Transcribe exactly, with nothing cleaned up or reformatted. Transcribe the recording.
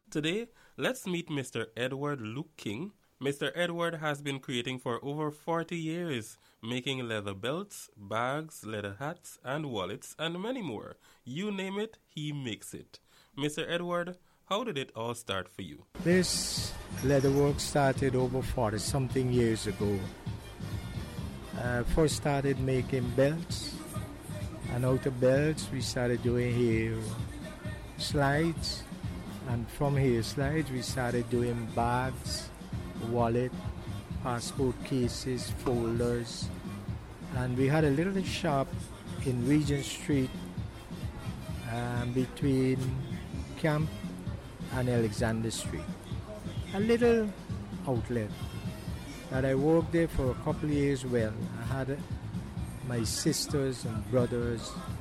Today, let's meet Mister Edward Luke King. Mister Edward has been creating for over forty years, making leather belts, bags, leather hats, and wallets, and many more. You name it, he makes it. Mister Edward, how did it all start for you? This leatherwork started over forty-something years ago. I first started making belts, and out of belts we started doing hair slides, and from hair slides we started doing bags, wallet, passport cases, folders, and we had a little shop in Regent Street um, between Camp and Alexander Street. A little outlet that I worked there for a couple of years. Well, I had my sisters and brothers